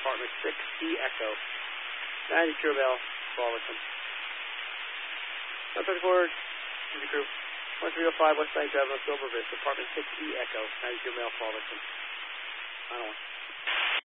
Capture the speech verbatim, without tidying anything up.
apartment six E Echo. ninety Kilo Bell, fall victim. one thirty-four, Easy Crew. one three oh five West Side Drive, Silver Vista, apartment six E Echo. ninety Kilo Bell, fall victim. nine oh one.